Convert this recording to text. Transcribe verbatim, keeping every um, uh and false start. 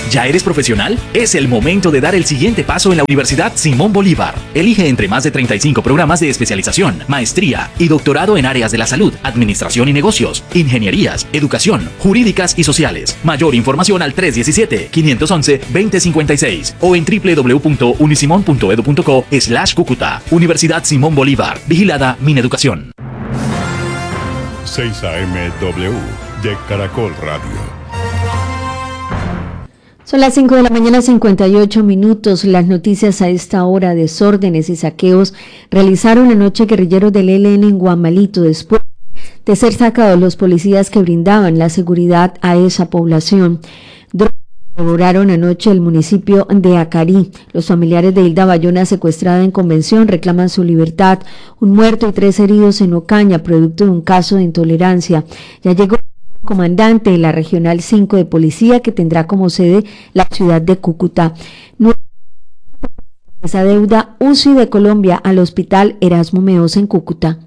¿Ya eres profesional? Es el momento de dar el siguiente paso en la Universidad Simón Bolívar. Elige entre más de treinta y cinco programas de especialización, maestría y doctorado en áreas de la salud, administración y negocios, ingenierías, educación, jurídicas y sociales. Mayor información al tres uno siete, cinco uno uno, dos cero cinco seis o en w w w punto unisimon punto edu punto co slash Cúcuta. Universidad Simón Bolívar. Vigilada Mineducación. seis A M W de Caracol Radio. Son las cinco de la mañana, cincuenta y ocho minutos. Las noticias a esta hora: desórdenes y saqueos realizaron anoche guerrilleros del E L N en Guamalito después de ser sacados los policías que brindaban la seguridad a esa población. Devoraron anoche el municipio de Acarí. Los familiares de Hilda Bayona, secuestrada en Convención, reclaman su libertad. Un muerto y tres heridos en Ocaña, producto de un caso de intolerancia. Ya llegó el comandante de la Regional cinco de Policía, que tendrá como sede la ciudad de Cúcuta. Esa deuda U C I de Colombia al Hospital Erasmo Meoz en Cúcuta.